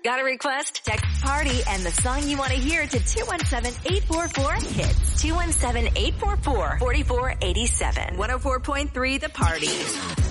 Got a request? Text PARTY and the song you want to hear to 217-844-KIDS. 217-844-4487. 104.3 The Party.